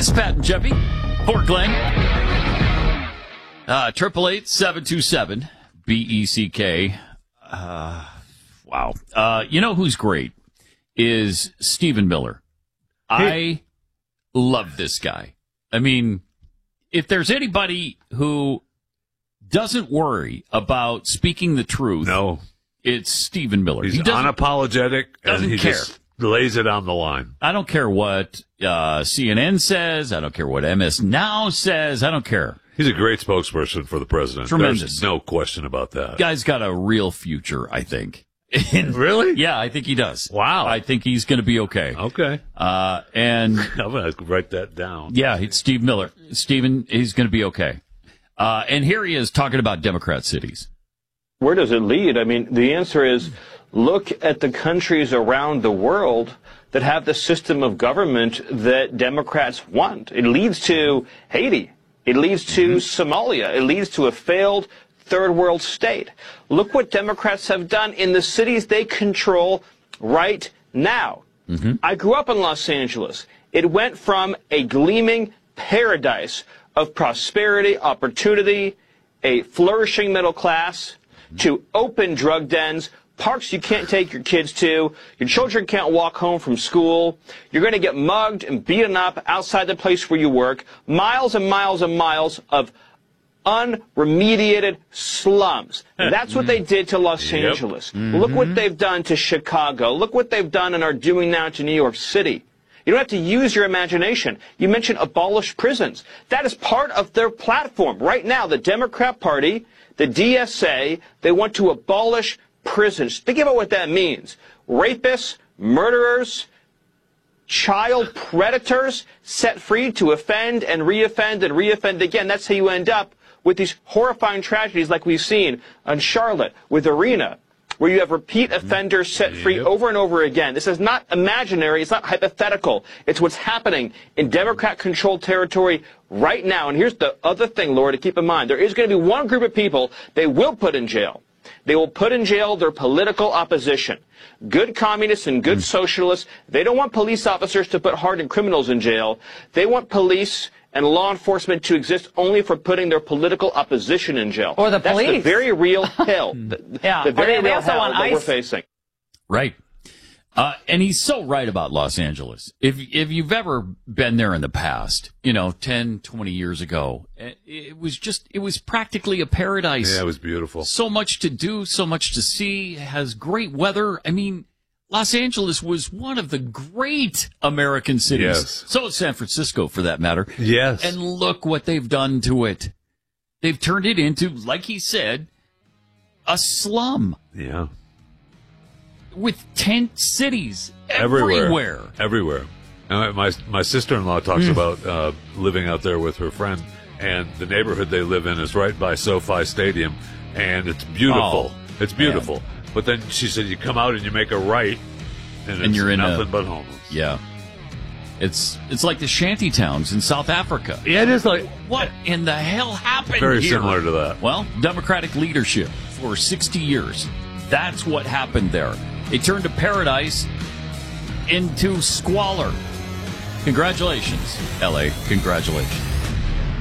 is Pat and Jeffy. Fort Glen. 888-727-BECK. Wow. You know who's great is Stephen Miller. I love this guy. I mean, if there's anybody who doesn't worry about speaking the truth, no, it's Stephen Miller. He's unapologetic and he care. just lays it on the line. I don't care what CNN says. I don't care what MS Now says. I don't care. He's a great spokesperson for the president. Tremendous. There's no question about that. Guy's got a real future, I think. Really? Yeah, I think he does. Wow. I think he's going to be okay. Okay. And I'm going to write that down. yeah, it's Steve Miller. Stephen, he's going to be okay. And here he is talking about Democrat cities. Where does it lead? I mean, the answer is look at the countries around the world that have the system of government that Democrats want. It leads to Haiti. It leads to Somalia. It leads to a failed third world state. Look what Democrats have done in the cities they control right now. I grew up in Los Angeles. It went from a gleaming paradise of prosperity, opportunity, a flourishing middle class, to open drug dens, parks you can't take your kids to, your children can't walk home from school, you're going to get mugged and beaten up outside the place where you work, miles and miles and miles of unremediated slums. That's what they did to Los Angeles. Look what they've done to Chicago. Look what they've done and are doing now to New York City. You don't have to use your imagination. You mentioned abolish prisons. That is part of their platform. Right now, the Democrat Party, the DSA, they want to abolish prisons. Think about what that means. Rapists, murderers, child predators set free to offend and reoffend again. That's how you end up with these horrifying tragedies like we've seen on Charlotte with Arena, where you have repeat offenders set free over and over again. This is not imaginary. It's not hypothetical. It's what's happening in Democrat-controlled territory right now. And here's the other thing, Laura, to keep in mind. There is going to be one group of people they will put in jail. They will put in jail their political opposition. Good communists and good socialists. They don't want police officers to put hardened criminals in jail. They want police and law enforcement to exist only for putting their political opposition in jail. Or the That's police. the very real hell. The very real hell that we're facing. Right. And he's so right about Los Angeles. If you've ever been there in the past, 10, 20 years ago, it was practically a paradise. Yeah, it was beautiful. So much to do, so much to see, has great weather. I mean, Los Angeles was one of the great American cities. Yes. So is San Francisco, for that matter. Yes. And look what they've done to it. They've turned it into, like he said, a slum. Yeah. With tent cities everywhere. And my sister-in-law talks about living out there with her friend, and the neighborhood they live in is right by SoFi Stadium, and it's beautiful. It's beautiful. Man. But then she said you come out and you make a right, and you're in nothing but homeless. Yeah. It's like the shanty towns in South Africa. Yeah, it is like... What in the hell happened Very here? similar to that. Well, Democratic leadership for 60 years. That's what happened there. They turned a paradise into squalor. Congratulations, L.A. Congratulations.